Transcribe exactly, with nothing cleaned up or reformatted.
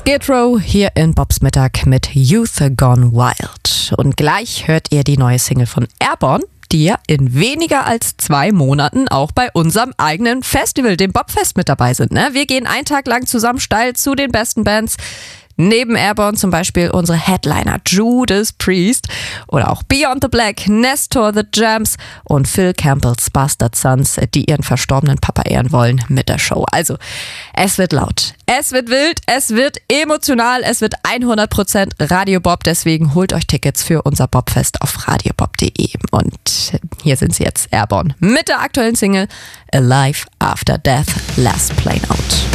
Skid Row hier in Bobs Mittag mit Youth Gone Wild. Und gleich hört ihr die neue Single von Airborne, die ja in weniger als zwei Monaten auch bei unserem eigenen Festival, dem Bobfest, mit dabei sind. Ne? Wir gehen einen Tag lang zusammen steil zu den besten Bands. Neben Airborne zum Beispiel unsere Headliner Judas Priest oder auch Beyond the Black, Nestor The Jams und Phil Campbell's Bastard Sons, die ihren verstorbenen Papa ehren wollen mit der Show. Also, es wird laut, es wird wild, es wird emotional, es wird hundert Prozent Radio Bob. Deswegen holt euch Tickets für unser Bobfest auf radiobob punkt de. Und hier sind sie jetzt, Airborne, mit der aktuellen Single Alive After Death, Last Plane Out.